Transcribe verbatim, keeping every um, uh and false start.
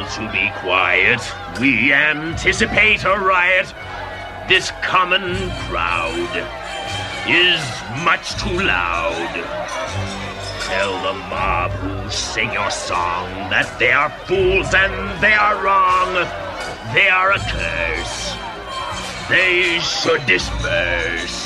all to be quiet. We anticipate a riot. This common crowd is much too loud. Tell the mob who sing your song that they are fools and they are wrong. They are a curse. They should disperse.